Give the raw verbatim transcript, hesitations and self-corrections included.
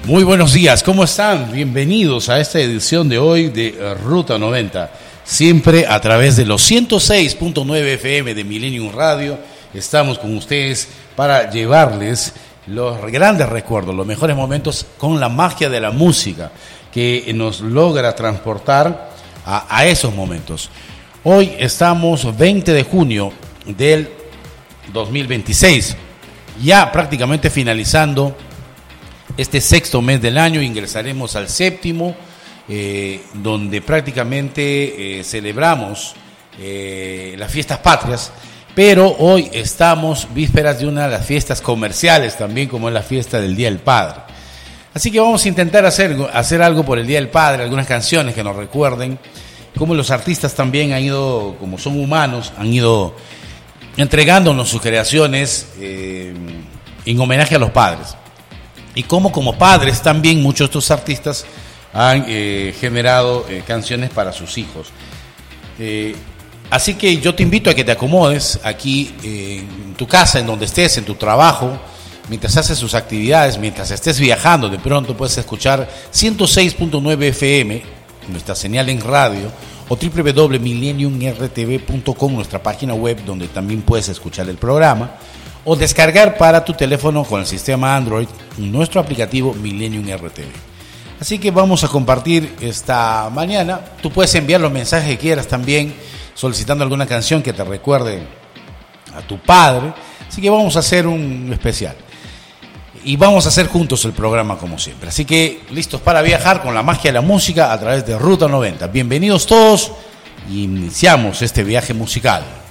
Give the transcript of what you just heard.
Muy buenos días, ¿cómo están? Bienvenidos a esta edición de hoy de Ruta noventa, siempre a través de los ciento seis punto nueve F M de Millennium Radio. Estamos con ustedes para llevarles los grandes recuerdos, los mejores momentos con la magia de la música que nos logra transportar a, a esos momentos. Hoy estamos veinte de junio del dos mil veintiséis, ya prácticamente finalizando este sexto mes del año. Ingresaremos al séptimo, eh, donde prácticamente eh, celebramos eh, las fiestas patrias, pero hoy estamos vísperas de una de las fiestas comerciales también, como es la fiesta del Día del Padre. Así que vamos a intentar hacer, hacer algo por el Día del Padre, algunas canciones que nos recuerden cómo los artistas también han ido, como son humanos, han ido entregándonos sus creaciones eh, en homenaje a los padres. Y cómo como padres también muchos de estos artistas han eh, generado eh, canciones para sus hijos. Eh, así que yo te invito a que te acomodes aquí eh, en tu casa, en donde estés, en tu trabajo, mientras haces sus actividades, mientras estés viajando. De pronto puedes escuchar ciento seis punto nueve F M, nuestra señal en radio, o doble u doble u doble punto millennium r t v punto com, nuestra página web, donde también puedes escuchar el programa, o descargar para tu teléfono con el sistema Android nuestro aplicativo Millennium R T V. Así que vamos a compartir esta mañana. Tú puedes enviar los mensajes que quieras también, solicitando alguna canción que te recuerde a tu padre. Así que vamos a hacer un especial y vamos a hacer juntos el programa como siempre. Así que listos para viajar con la magia de la música a través de Ruta noventa. Bienvenidos todos y iniciamos este viaje musical.